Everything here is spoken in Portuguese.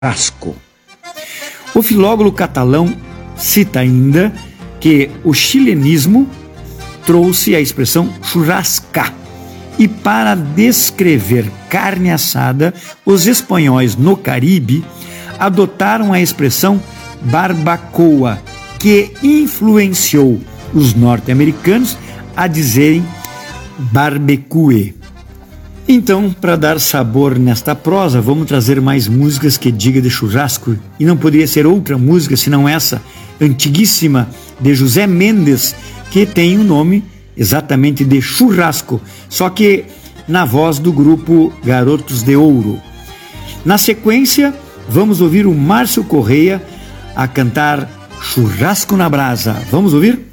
churrasco. O filólogo catalão cita ainda que o chilenismo trouxe a expressão churrasca, e para descrever carne assada, os espanhóis no Caribe adotaram a expressão barbacoa, que influenciou os norte-americanos a dizerem barbecue. Então, para dar sabor nesta prosa, vamos trazer mais músicas que diga de churrasco, e não poderia ser outra música senão essa, antiguíssima, de José Mendes, que tem o nome exatamente de Churrasco, só que na voz do grupo Garotos de Ouro. Na sequência, vamos ouvir o Márcio Correia a cantar Churrasco na Brasa. Vamos ouvir?